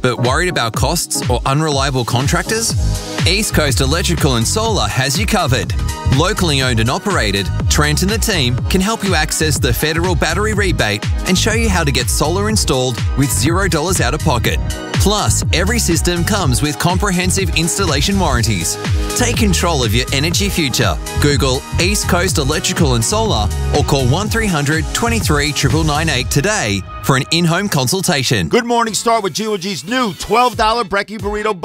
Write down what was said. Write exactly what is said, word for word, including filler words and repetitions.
but worried about costs or unreliable contractors? East Coast Electrical and Solar has you covered. Locally owned and operated, Trent and the team can help you access the federal battery rebate and show you how to get solar installed with zero dollars out of pocket. Plus, every system comes with comprehensive installation warranties. Take control of your energy future. Google East Coast Electrical and Solar or call one three hundred, twenty-three, nine nine nine eight today for an in-home consultation. Good morning, start with G O G's new twelve dollar Brekkie Burrito